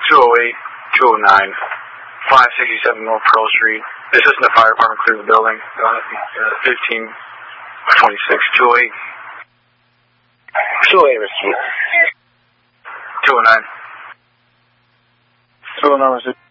208, 209, 567 North Pearl Street. Assistant the fire department clear the building. 1526, 208. 208, receive. 209. 209, receive.